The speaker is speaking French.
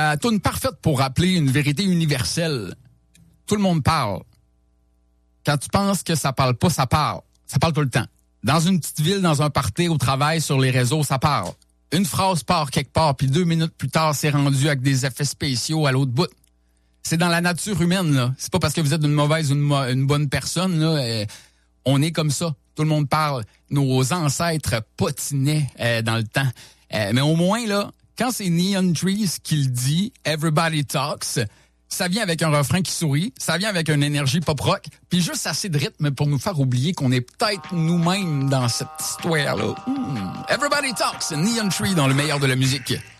Toune parfaite pour rappeler une vérité universelle. Tout le monde parle. Quand tu penses que ça parle pas, ça parle. Ça parle tout le temps. Dans une petite ville, dans un party, au travail, sur les réseaux, ça parle. Une phrase part quelque part, puis 2 minutes plus tard, c'est rendu avec des effets spéciaux à l'autre bout. C'est dans la nature humaine, là. C'est pas parce que vous êtes une mauvaise ou une bonne personne, là. On est comme ça. Tout le monde parle. Nos ancêtres potinaient dans le temps. Mais au moins, là, quand c'est Neon Trees qui le dit, Everybody Talks, ça vient avec un refrain qui sourit, ça vient avec une énergie pop-rock, puis juste assez de rythme pour nous faire oublier qu'on est peut-être nous-mêmes dans cette histoire-là. Everybody Talks, Neon Tree dans le meilleur de la musique.